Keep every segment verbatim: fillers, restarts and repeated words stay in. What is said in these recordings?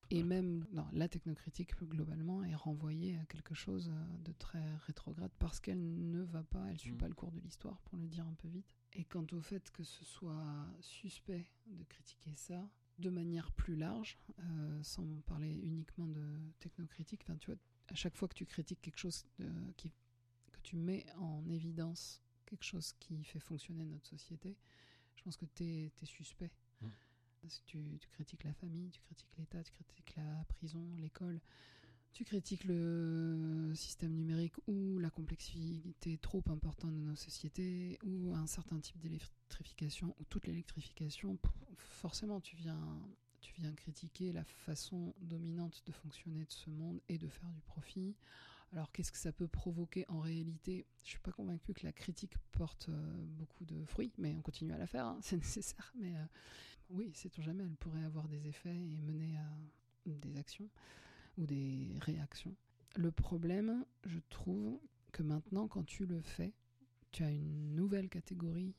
Et même non, la technocritique, globalement, est renvoyée à quelque chose de très rétrograde parce qu'elle ne va pas, elle ne suit mmh. pas le cours de l'histoire, pour le dire un peu vite. Et quant au fait que ce soit suspect de critiquer ça, de manière plus large, euh, sans parler uniquement de technocritique, enfin, tu vois, à chaque fois que tu critiques quelque chose de, qui, que tu mets en évidence quelque chose qui fait fonctionner notre société, je pense que t'es, t'es suspect. Mmh. Si tu, tu critiques la famille, tu critiques l'État, tu critiques la prison, l'école, tu critiques le système numérique ou la complexité trop importante de nos sociétés ou un certain type d'électrification ou toute l'électrification, forcément tu viens, tu viens critiquer la façon dominante de fonctionner de ce monde et de faire du profit. Alors qu'est-ce que ça peut provoquer en réalité ? Je ne suis pas convaincue que la critique porte euh, beaucoup de fruits, mais on continue à la faire, hein, c'est nécessaire. Mais euh, oui, sait-on jamais, elle pourrait avoir des effets et mener à des actions ou des réactions. Le problème, je trouve, que maintenant, quand tu le fais, tu as une nouvelle catégorie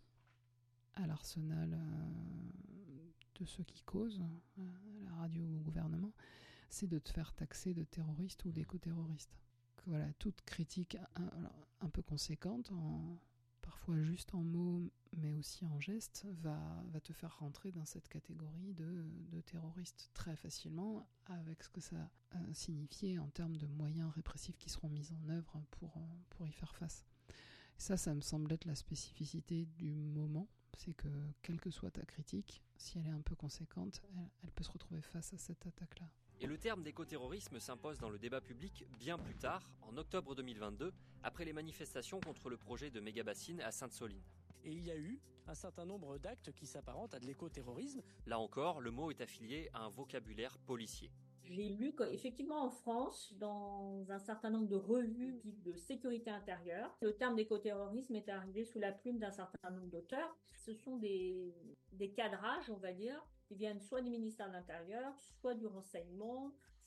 à l'arsenal euh, de ceux qui causent, euh, à la radio ou au gouvernement, c'est de te faire taxer de terroriste ou d'éco-terroriste. Voilà, toute critique un, alors, un peu conséquente, en, parfois juste en mots, mais aussi en gestes, va, va te faire rentrer dans cette catégorie de, de terroriste très facilement, avec ce que ça euh, signifiait en termes de moyens répressifs qui seront mis en œuvre pour, pour y faire face. Et ça, ça me semble être la spécificité du moment, c'est que quelle que soit ta critique, si elle est un peu conséquente, elle, elle peut se retrouver face à cette attaque-là. Et le terme d'écoterrorisme s'impose dans le débat public bien plus tard, en octobre deux mille vingt-deux, après les manifestations contre le projet de méga-bassine à Sainte-Soline. Et il y a eu un certain nombre d'actes qui s'apparentent à de l'écoterrorisme. Là encore, le mot est affilié à un vocabulaire policier. J'ai lu qu'effectivement en France, dans un certain nombre de revues de sécurité intérieure, le terme d'écoterrorisme est arrivé sous la plume d'un certain nombre d'auteurs. Ce sont des, des cadrages, on va dire, qui viennent soit du ministère de l'Intérieur, soit du renseignement,